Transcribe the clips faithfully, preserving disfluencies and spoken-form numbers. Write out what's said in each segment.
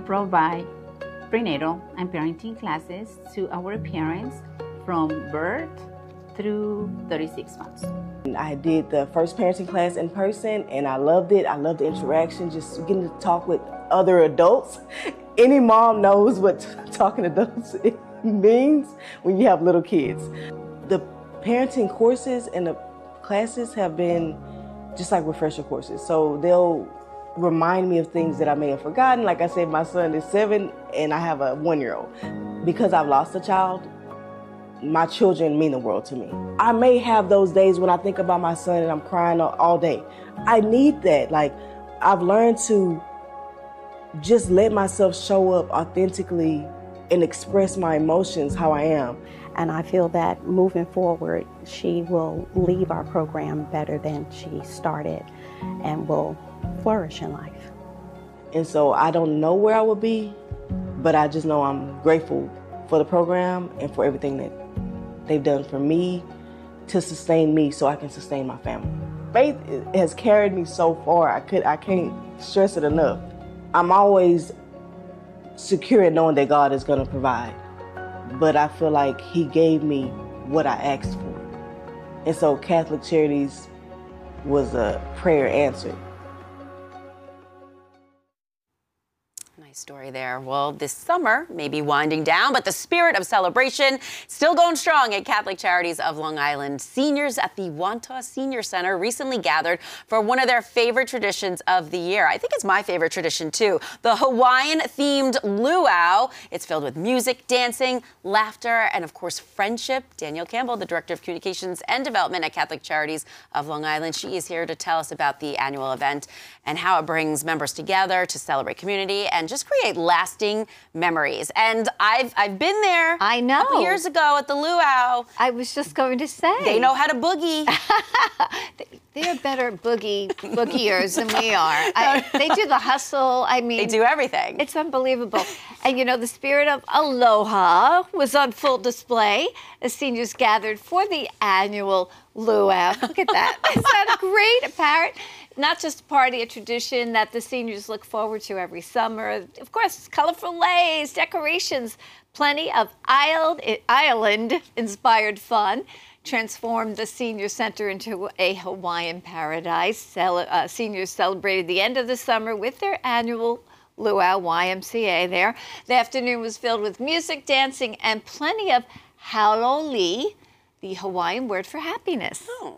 provide prenatal and parenting classes to our parents from birth through thirty-six months. I did the first parenting class in person and I loved it. I loved the interaction, just getting to talk with other adults. Any mom knows what talking to adults means when you have little kids. The parenting courses and the classes have been just like refresher courses. So they'll remind me of things that I may have forgotten. Like I said, my son is seven and I have a one-year-old. Because I've lost a child, my children mean the world to me. I may have those days when I think about my son and I'm crying all day. I need that. Like, I've learned to just let myself show up authentically and express my emotions how I am. And I feel that moving forward, she will leave our program better than she started and will flourish in life. And so I don't know where I will be, but I just know I'm grateful for the program and for everything that they've done for me to sustain me so I can sustain my family. Faith has carried me so far, I, could, I can't stress it enough. I'm always secure in knowing that God is going to provide, but I feel like He gave me what I asked for. And so Catholic Charities was a prayer answered. Story there. Well, this summer may be winding down, but the spirit of celebration still going strong at Catholic Charities of Long Island. Seniors at the Wantagh Senior Center recently gathered for one of their favorite traditions of the year. I think it's my favorite tradition too, the Hawaiian-themed luau. It's filled with music, dancing, laughter, and of course friendship. Danielle Campbell, the Director of Communications and Development at Catholic Charities of Long Island, she is here to tell us about the annual event and how it brings members together to celebrate community and just create lasting memories. And I've I've been there. I know. A couple years ago at the luau. I was just going to say. They know how to boogie. They're better boogie boogiers than we are. I, they do the hustle. I mean, they do everything. It's unbelievable. And you know, the spirit of aloha was on full display as seniors gathered for the annual luau. Look at that. Isn't that great? A parrot. Not just a party, a tradition that the seniors look forward to every summer. Of course, colorful leis, decorations, plenty of island-inspired fun. Transformed the senior center into a Hawaiian paradise. Cel uh, seniors celebrated the end of the summer with their annual luau, Y M C A there. The afternoon was filled with music, dancing, and plenty of haloli, the Hawaiian word for happiness. Oh.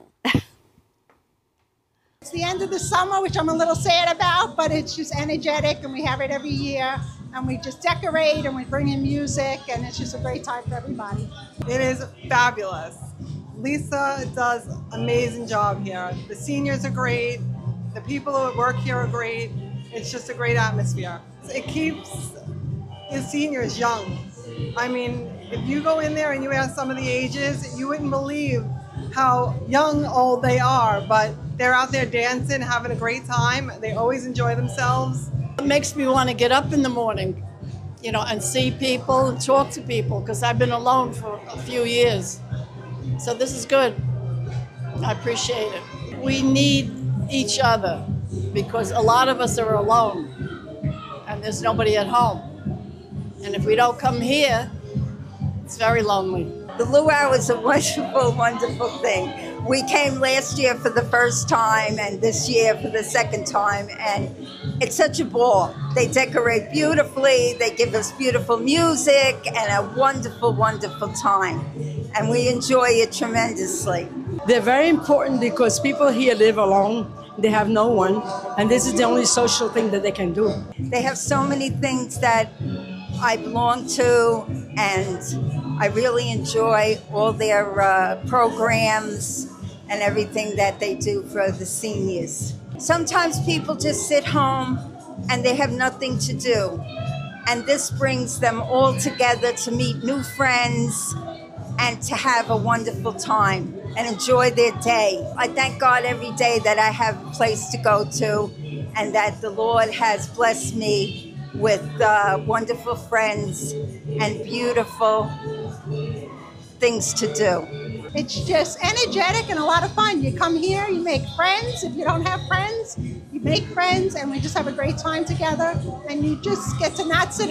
It's the end of the summer, which I'm a little sad about, but it's just energetic, and we have it every year. And we just decorate, and we bring in music, and it's just a great time for everybody. It is fabulous. Lisa does an amazing job here. The seniors are great. The people who work here are great. It's just a great atmosphere. It keeps the seniors young. I mean, if you go in there and you ask some of the ages, you wouldn't believe how young old they are, but they're out there dancing, having a great time. They always enjoy themselves. It makes me want to get up in the morning, you know, and see people and talk to people, because I've been alone for a few years. So this is good. I appreciate it. We need each other because a lot of us are alone and there's nobody at home. And if we don't come here, it's very lonely. The luau is a wonderful, wonderful thing. We came last year for the first time and this year for the second time, and it's such a ball. They decorate beautifully, they give us beautiful music and a wonderful, wonderful time. And we enjoy it tremendously. They're very important because people here live alone. They have no one, and this is the only social thing that they can do. They have so many things that I belong to, and I really enjoy all their uh, programs and everything that they do for the seniors. Sometimes people just sit home and they have nothing to do, and this brings them all together to meet new friends and to have a wonderful time and enjoy their day. I thank God every day that I have a place to go to and that the Lord has blessed me with uh, wonderful friends and beautiful things to do. It's just energetic and a lot of fun. You come here, you make friends. If you don't have friends, you make friends, and we just have a great time together. And you just get to not sit